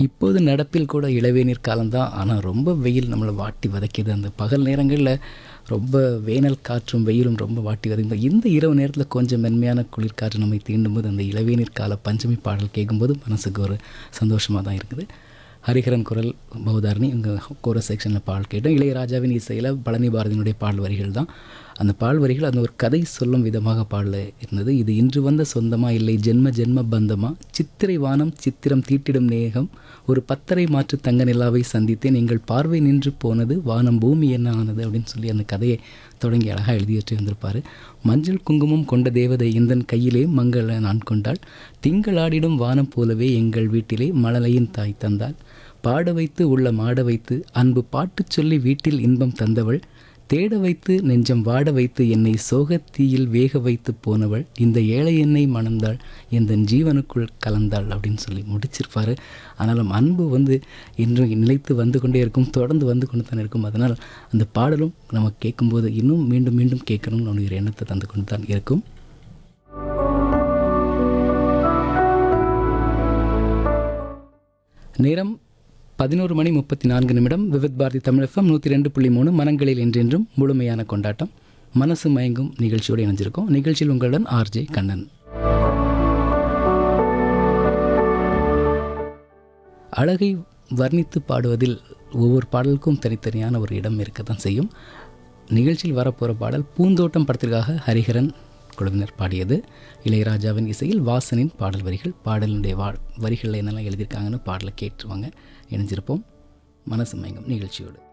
இப்போது நடப்பில் கூட இளவேநீர் காலம்தான். ஆனால் ரொம்ப வெயில் நம்மளை வாட்டி வதைக்குது. அந்த பகல் நேரங்களில் ரொம்ப வேனல் காற்றும் வெயிலும் ரொம்ப வாட்டி வதைக்கும். இந்த இரவு நேரத்தில் கொஞ்சம் மென்மையான குளிர்காற்று நம்மை தீண்டும்போது அந்த இளவேநீர் கால பஞ்சமி பாடல் கேட்கும்போது மனசுக்கு ஒரு சந்தோஷமாக தான் இருக்குது. ஹரிஹரன் குரல், பௌதாரணி இவங்க கோரஸ் செக்ஷனில் பாடல் கேட்டோம். இளையராஜாவின் இசையில் பழனி பாரதியினுடைய பாடல் வரிகள் தான். அந்த பாடல் வரிகள் அந்த ஒரு கதை சொல்லும் விதமாக பாடல இருந்தது. இது இன்று வந்த சொந்தமா இல்லை ஜென்ம ஜென்ம பந்தமா, சித்திரை வானம் சித்திரம் தீட்டிடும் நேகம், ஒரு பத்தரை மாற்று தங்க நிலாவை சந்தித்தேன், எங்கள் பார்வை நின்று போனது, வானம் பூமி என்ன ஆனது அப்படின்னு சொல்லி அந்த கதையை தொடங்கி அழகாக எழுதி வச்சு வந்திருப்பார். மஞ்சள் குங்குமம் கொண்ட தேவதை இந்தன் கையிலே மங்கள நான் கொண்டாள், திங்களாடிடும் வானம் போலவே எங்கள் வீட்டிலே மழலையின் தாய் தந்தாள், பாட வைத்து உள்ள மாட வைத்து அன்பு பாட்டு சொல்லி வீட்டில் இன்பம் தந்தவள், தேட வைத்து நெஞ்சம் வாட வைத்து என்னை சோகத்தீயில் வேக வைத்து போனவள், இந்த ஏழை என்னை மணந்தாள் எந்த ஜீவனுக்குள் கலந்தாள் அப்படின்னு சொல்லி முடிச்சிருப்பார். ஆனாலும் அன்பு இன்றும் நிலைத்து வந்து கொண்டே இருக்கும், தொடர்ந்து வந்து கொண்டு தான் இருக்கும். அதனால் அந்த பாடலும் நம்ம கேட்கும்போது இன்னும் மீண்டும் மீண்டும் கேட்கணும்னு நம்முடைய எண்ணத்தை தந்து கொண்டு தான் இருக்கும். நேரம் 11:34. விவித் பாரதி தமிழ் FM 102.3 மனங்களில் என்றென்றும் முழுமையான கொண்டாட்டம். மனசு மயங்கும் நிகழ்ச்சியோடு இணைஞ்சிருக்கோம். நிகழ்ச்சியில் உங்களுடன் ஆர்ஜே கண்ணன். அழகை வர்ணித்து பாடுவதில் ஒவ்வொரு பாடலுக்கும் தனித்தனியான ஒரு இடம் இருக்க தான் செய்யும். நிகழ்ச்சியில் வரப்போகிற பாடல் பூந்தோட்டம் படத்திற்காக ஹரிஹரன் குழுவினர் பாடியது. இளையராஜாவின் இசையில் வாசனின் பாடல் வரிகள். பாடலுடைய வரிகளில் என்னெல்லாம் எழுதியிருக்காங்கன்னு பாடலை கேட்டுருவாங்க. இணைஞ்சிருப்போம் மனசு மயங்கும் நிகழ்ச்சியோடு.